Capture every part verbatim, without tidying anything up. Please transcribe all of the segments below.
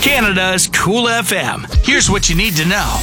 Canada's Cool F M. Here's what you need to know.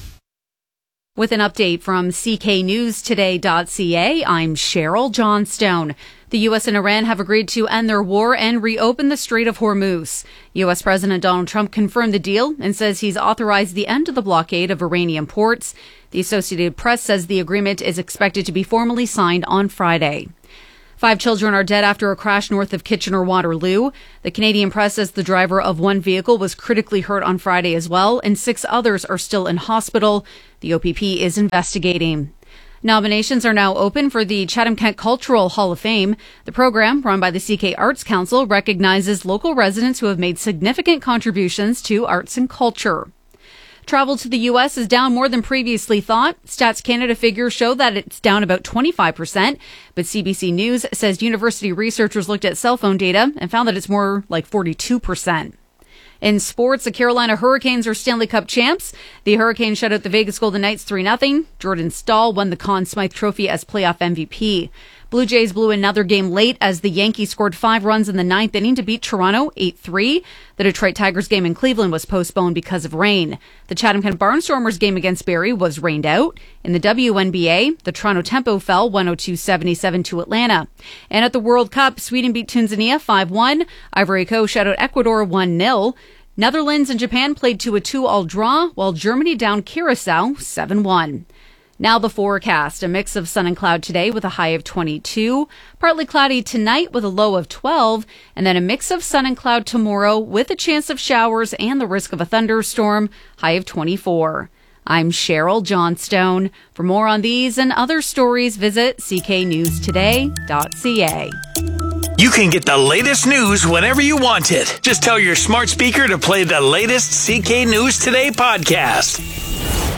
With an update from C K News Today dot C A, I'm Cheryl Johnstone. The U S and Iran have agreed to end their war and reopen the Strait of Hormuz. U S President Donald Trump confirmed the deal and says he's authorized the end of the blockade of Iranian ports. The Associated Press says the agreement is expected to be formally signed on Friday. Five children are dead after a crash north of Kitchener-Waterloo. The Canadian Press says the driver of one vehicle was critically hurt on Friday as well, and six others are still in hospital. The O P P is investigating. Nominations are now open for the Chatham-Kent Cultural Hall of Fame. The program, run by the C K Arts Council, recognizes local residents who have made significant contributions to arts and culture. Travel to the U S is down more than previously thought. Stats Canada figures show that it's down about twenty-five percent, but C B C News says university researchers looked at cell phone data and found that it's more like forty-two percent. In sports, the Carolina Hurricanes are Stanley Cup champs. The Hurricanes shut out the Vegas Golden Knights three nothing. Jordan Stahl won the Conn Smythe Trophy as playoff M V P. Blue Jays blew another game late as the Yankees scored five runs in the ninth inning to beat Toronto eight three. The Detroit Tigers game in Cleveland was postponed because of rain. The Chatham-Kent Barnstormers game against Barrie was rained out. In the W N B A, the Toronto Tempo fell one oh two seventy-seven to Atlanta. And at the World Cup, Sweden beat Tanzania five one. Ivory Coast shut out Ecuador one nil. Netherlands and Japan played to a two-all draw, while Germany downed Curacao seven one. Now the forecast. A mix of sun and cloud today with a high of twenty-two. Partly cloudy tonight with a low of twelve. And then a mix of sun and cloud tomorrow with a chance of showers and the risk of a thunderstorm. High of twenty-four. I'm Cheryl Johnstone. For more on these and other stories, visit C K News Today dot C A. You can get the latest news whenever you want it. Just tell your smart speaker to play the latest C K News Today podcast.